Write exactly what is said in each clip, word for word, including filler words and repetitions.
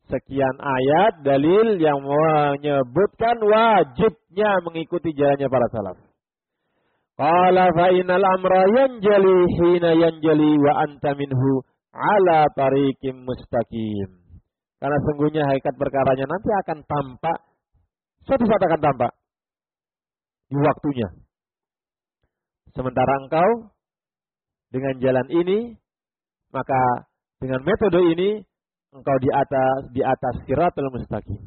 sekian ayat dalil yang menyebutkan wajibnya mengikuti jalannya para salaf. Qala fa innal amra yanjali hina yanjali wa anta minhu ala tariqim mustaqim. Karena sungguhnya hakikat perkaranya nanti akan tampak, suatu saat akan tampak di waktunya. Sementara engkau dengan jalan ini, maka dengan metode ini engkau di atas di atas siratal mustaqim.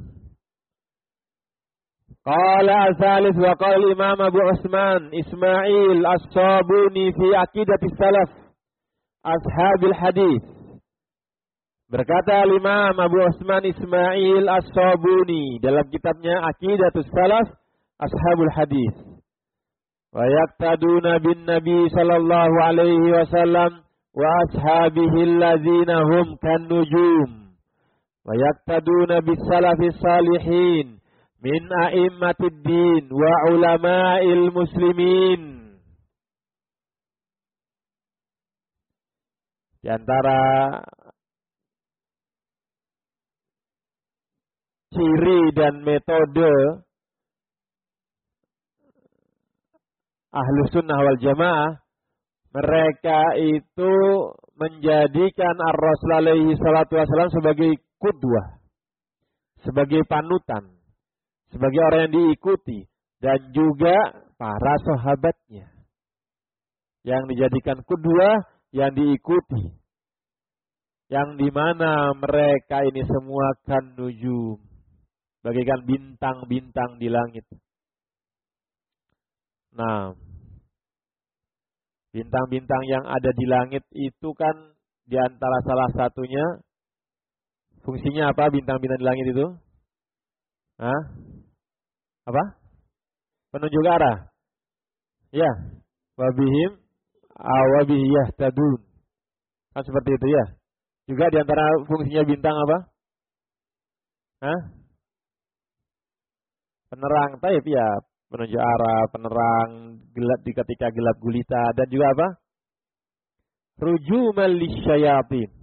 Qala al-thalith wa qala Imam Abu Utsman Ismail As-Sabuni fi Aqidati Salaf Ashabil Hadis. Berkata Imam Abu Utsman Ismail As-Sabuni dalam kitabnya Aqidatus Salaf Ashabul Hadis. Wa yaqtaduna bin Nabi sallallahu alaihi wasallam wa ashabihi alladzina hum kan nujum. Wa yaqtaduna bis salafis salihin min a'immatid din wa ulama'il muslimin. Di antara ciri dan metode Ahlus Sunnah wal Jamaah, mereka itu menjadikan Ar-Rasul alaihi salatu wasallam sebagai qudwah, sebagai panutan, sebagai orang yang diikuti, dan juga para sahabatnya yang dijadikan qudwah, yang diikuti, yang dimana mereka ini semua kan nujum, bagaikan bintang-bintang di langit. Nah, bintang-bintang yang ada di langit itu kan di antara salah satunya fungsinya apa bintang-bintang di langit itu? Hah? Apa? Penunjuk arah. Ya, wabihim awabihi yahtadun. Kan seperti itu ya. Juga di antara fungsinya bintang apa? Hah? Penerang taib ya. Penunjuk arah, penerang gelap di ketika gelap gulita, dan juga apa? Rujuman lisyayatin.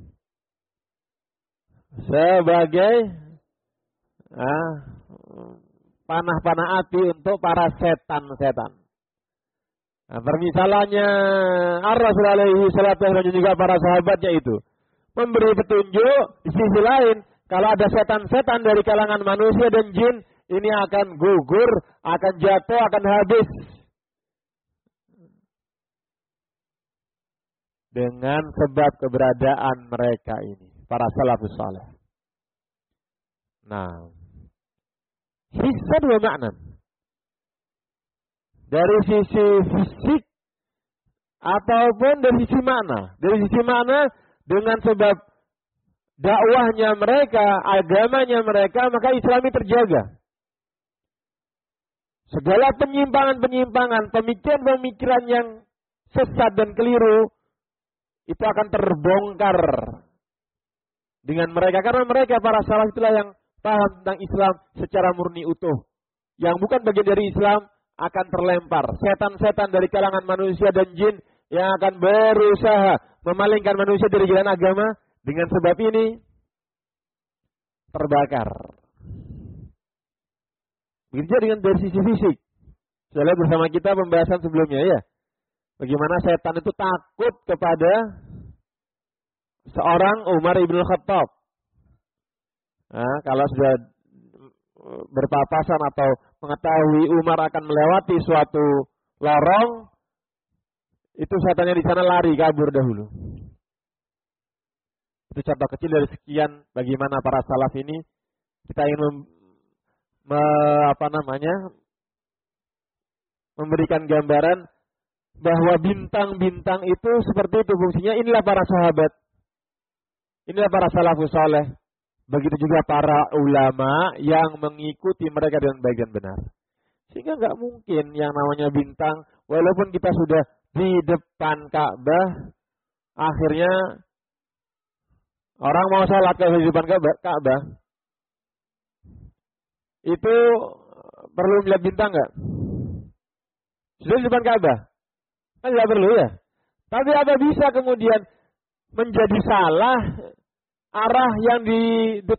Sebagai ah, panah-panah api untuk para setan-setan. Nah, permisalannya Ar-Rasul alaihi salatu wasallam dan juga para sahabatnya itu memberi petunjuk. Di sisi lain, kalau ada setan-setan dari kalangan manusia dan jin, ini akan gugur, akan jatuh, akan habis. Dengan sebab keberadaan mereka ini, para salafus saleh. Nah, bisa dua makna. Dari sisi fisik ataupun dari sisi makna. Dari sisi makna, dengan sebab dakwahnya mereka, agamanya mereka, maka Islami terjaga. Segala penyimpangan-penyimpangan, pemikiran-pemikiran yang sesat dan keliru, itu akan terbongkar dengan mereka. Karena mereka, para salaf itulah yang paham tentang Islam secara murni utuh. Yang bukan bagian dari Islam akan terlempar. Setan-setan dari kalangan manusia dan jin yang akan berusaha memalingkan manusia dari jalan agama, dengan sebab ini terbakar. Begitu dengan dari sisi fisik. Saya lihat bersama kita pembahasan sebelumnya ya. Bagaimana setan itu takut kepada seorang Umar ibn Khattab. Nah, kalau sudah berpapasan atau mengetahui Umar akan melewati suatu lorong, itu setannya di sana lari kabur dahulu. Itu contoh kecil dari sekian bagaimana para salaf ini kita ingin mem Me, apa namanya memberikan gambaran bahwa bintang-bintang itu seperti itu fungsinya. Inilah para sahabat, inilah para salafus saleh, begitu juga para ulama yang mengikuti mereka dengan baik dan benar. Sehingga nggak mungkin yang namanya bintang, walaupun kita sudah di depan Ka'bah, akhirnya orang mau sholat ke di depan Ka'bah, itu perlu melihat bintang nggak? Sudah di depan Ka'bah, kan nggak perlu ya. Tapi apa bisa kemudian menjadi salah arah yang di